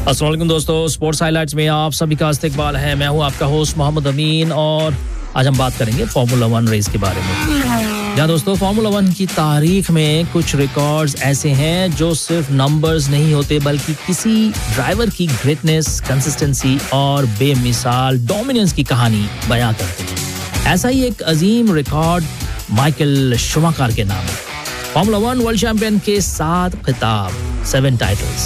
अस्सलाम वालेकुम दोस्तों, स्पोर्ट्स हाइलाइट्स में आप सभी का इस्तकबाल है। मैं हूं आपका होस्ट मोहम्मद अमीन और आज हम बात करेंगे फार्मूला 1 रेस के बारे में। जहां दोस्तों फार्मूला 1 की तारीख में कुछ रिकॉर्ड्स ऐसे हैं जो सिर्फ नंबर्स नहीं होते बल्कि किसी ड्राइवर की ग्रेटनेस, कंसिस्टेंसी और बेमिसाल डोमिनेंस की कहानी बयां करते हैं। ऐसा ही एक अजीम रिकॉर्ड माइकल शूमाकर के नाम है। फार्मूला 1 वर्ल्ड चैंपियन के 7 खिताब, 7 टाइटल्स।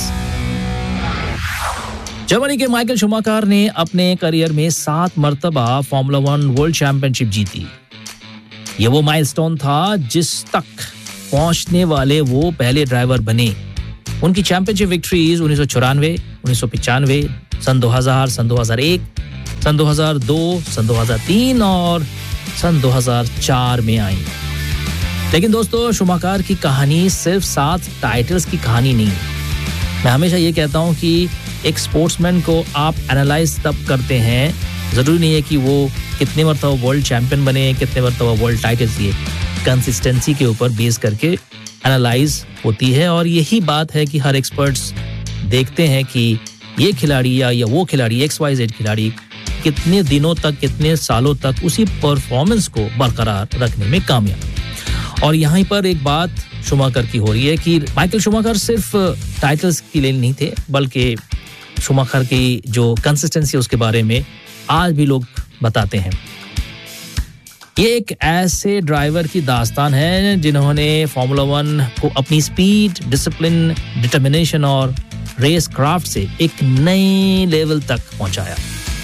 जर्मनी के माइकल शूमाकर ने अपने करियर में 7 मर्तबा फार्मूला 1 वर्ल्ड चैंपियनशिप जीती। ये वो माइलस्टोन था जिस तक पहुंचने वाले वो पहले ड्राइवर बने। उनकी चैंपियनशिप विक्ट्रीज 1994, 1995, सन 2000, सन 2001, सन 2002, सन 2003 और सन 2004 में आई। लेकिन दोस्तों शूमाकर की कहानी सिर्फ 7 टाइटल्स की कहानी नहीं है। मैं हमेशा ये कहता हूँ कि एक स्पोर्ट्समैन को आप एनालाइज तब करते हैं, जरूरी नहीं है कि वो कितने मरतबा वर्ल्ड चैंपियन बने, कितने मरतबा वर्ल्ड टाइटल्स लिए। कंसिस्टेंसी के ऊपर बेस करके एनालाइज होती है और यही बात है कि हर एक्सपर्ट्स देखते हैं कि ये खिलाड़ी या वो खिलाड़ी XYZ खिलाड़ी कितने दिनों तक, कितने सालों तक उसी परफॉर्मेंस को बरकरार रखने में कामयाब। और यहाँ पर एक बात शूमाकर की हो रही है कि माइकल शूमाकर सिर्फ टाइटल्स के लिए नहीं थे बल्कि शूमाकर की जो कंसिस्टेंसी उसके बारे में आज भी लोग बताते हैं। ये एक ऐसे ड्राइवर की दास्तान है जिन्होंने फार्मूला 1 को अपनी स्पीड, डिसिप्लिन, डिटर्मिनेशन और रेस क्राफ्ट से एक नए लेवल तक पहुंचाया।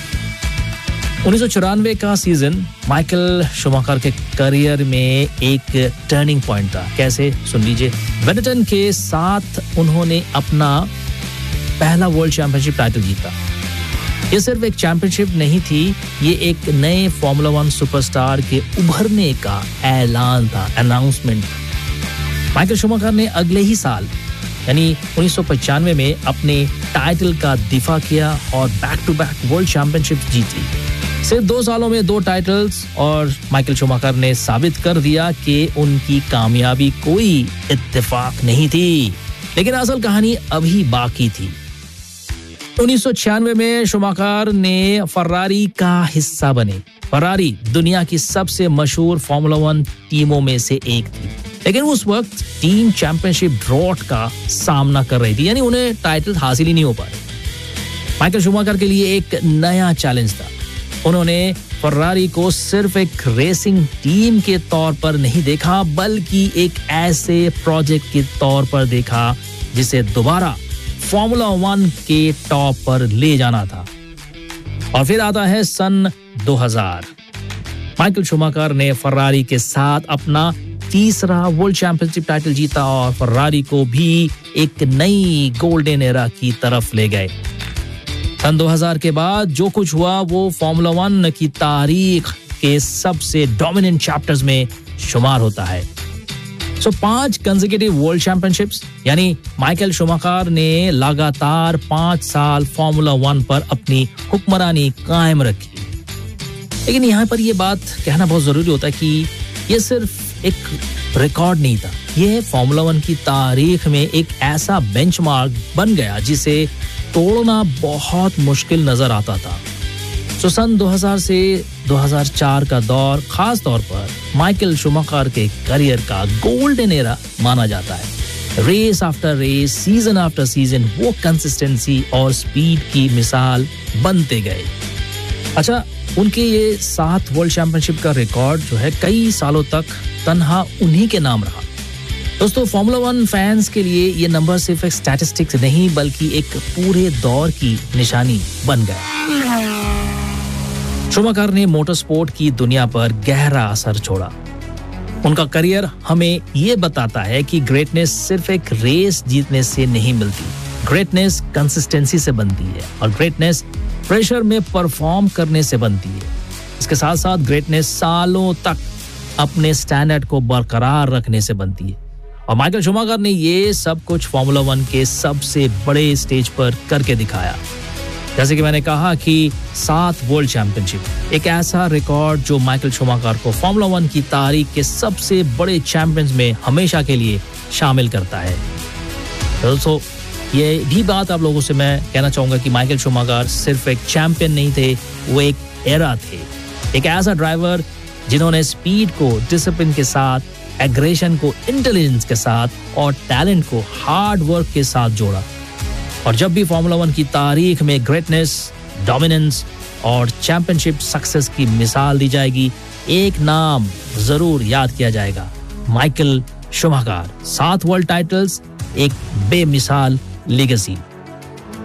1994 का सीजन माइकल शूमाकर के करियर में एक टर्निंग पॉइंट था। कैसे, सुन लीजिए। बेनेटन के साथ उन्होंने अपना पहला वर्ल्ड चैंपियनशिप टाइटल जीता। ये सिर्फ एक चैंपियनशिप नहीं थी, ये एक नए फार्मूला 1 सुपरस्टार के उभरने का ऐलान था, अनाउंसमेंट। माइकल शूमाकर ने अगले ही साल यानी 1995 में अपने टाइटल का दिफा किया और back to back world championship जीती। सिर्फ 2 सालों में 2 टाइटल्स और माइकल शूमाकर ने साबित कर दिया कि उनकी कामयाबी कोई इत्तेफाक नहीं थी, लेकिन असल कहानी अभी बाकी थी। 1996 में शूमाकर ने फरारी का हिस्सा बने। फरारी दुनिया की सबसे मशहूर फार्मूला 1 टीमों में से एक थी, लेकिन उस वक्त टीम चैंपियनशिप ड्रॉट का सामना कर रही थी, यानी उन्हें टाइटल हासिल ही नहीं हो पाए। माइकल शूमाकर के लिए एक नया चैलेंज था। उन्होंने फरारी को सिर्फ एक रेसिंग टीम के तौर पर नहीं देखा बल्कि एक ऐसे प्रोजेक्ट के तौर पर देखा जिसे दोबारा फार्मूला 1 के टॉप पर ले जाना था। और फिर आता है सन 2000। माइकल शूमाकर ने फरारी के साथ अपना तीसरा वर्ल्ड चैंपियनशिप टाइटल जीता और फरारी को भी एक नई गोल्डन एरा की तरफ ले गए। सन 2000 के बाद जो कुछ हुआ वो फार्मूला 1 की तारीख के सबसे डोमिनेंट चैप्टर्स में शुमार होता है। 5 कंसेक्यूटिव वर्ल्ड चैंपियनशिप्स, यानी माइकल शूमाकर ने लगातार 5 साल फार्मूला 1 पर अपनी हुक्मरानी कायम रखी। लेकिन यहाँ पर यह बात कहना बहुत जरूरी होता है कि यह सिर्फ एक रिकॉर्ड नहीं था, यह फार्मूला 1 की तारीख में एक ऐसा बेंचमार्क बन गया जिसे तोड़ना बहुत मुश्किल नजर आता था। सन 2000 से 2004 का दौर खास तौर पर माइकल शूमाकर के करियर का गोल्डन एरा माना जाता है। Race after race, season after season वो कंसिस्टेंसी और स्पीड की मिसाल बनते गए। अच्छा, उनके ये 7 वर्ल्ड चैंपियनशिप का रिकॉर्ड जो है कई सालों तक तन्हा उन्हीं के नाम रहा। दोस्तों फार्मूला 1 फैंस के लिए ये नंबर सिर्फ एक स्टैटिस्टिक्स नहीं बल्कि एक पूरे दौर की निशानी बन गया। शूमाकर ने मोटरस्पोर्ट की दुनिया पर गहरा असर छोड़ा। उनका करियर हमें ये बताता है कि ग्रेटनेस सिर्फ एक रेस जीतने से नहीं मिलती, ग्रेटनेस कंसिस्टेंसी से बनती है और ग्रेटनेस प्रेशर में परफॉर्म करने से बनती है। इसके साथ साथ ग्रेटनेस सालों तक अपने स्टैंडर्ड को बरकरार रखने से बनती है। और माइकल शूमाकर ने ये सब कुछ फार्मूला 1 के सबसे बड़े स्टेज पर करके दिखाया। जैसे कि मैंने कहा कि 7 वर्ल्ड चैंपियनशिप, एक ऐसा रिकॉर्ड जो माइकल शूमाकर को फार्मूला 1 की तारीख के सबसे बड़े चैंपियंस में हमेशा के लिए शामिल करता है। दोस्तों ये भी बात आप लोगों से मैं कहना चाहूंगा कि माइकल शूमाकर सिर्फ एक चैंपियन नहीं थे, वो एक एरा थे, एक ऐसा ड्राइवर जिन्होंने स्पीड को डिसिप्लिन के साथ, एग्रेशन को इंटेलिजेंस के साथ और टैलेंट को हार्ड वर्क के साथ जोड़ा। और जब भी फार्मूला 1 की तारीख में ग्रेटनेस, डोमिनेंस और चैंपियनशिप सक्सेस की मिसाल दी जाएगी, एक नाम जरूर याद किया जाएगा, माइकल शूमाकर। 7 वर्ल्ड टाइटल्स, एक बेमिसाल लेगेसी।